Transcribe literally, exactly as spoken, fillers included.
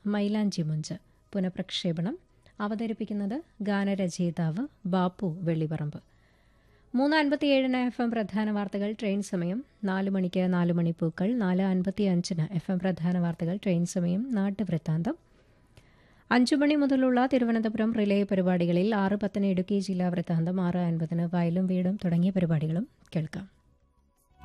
മൈലാഞ്ചി മുഞ്ച്. പുനഃപ്രക്ഷേപണം അവതരിപ്പിക്കുന്നത് ഗാനരചയിതാവ് ബാപ്പു വെള്ളിപ്പറമ്പ്. മൂന്ന് അൻപത്തിയേഴിന് എഫ് എം പ്രധാന വാർത്തകൾ ട്രെയിൻ സമയം. നാല് മണിക്ക് നാല് മണിപ്പൂക്കൾ. നാല് അൻപത്തി അഞ്ചിന് എഫ് എം പ്രധാന വാർത്തകൾ ട്രെയിൻ സമയം നാട്ടുവൃത്താന്തം. അഞ്ചു മണി മുതലുള്ള തിരുവനന്തപുരം റിലേ പരിപാടികളിൽ ആറ് പത്തിന് ഇടുക്കി ജില്ലാ വൃത്താന്തം, ആറ് അൻപതിന് വയലും വീടും തുടങ്ങിയ പരിപാടികളും കേൾക്കാം.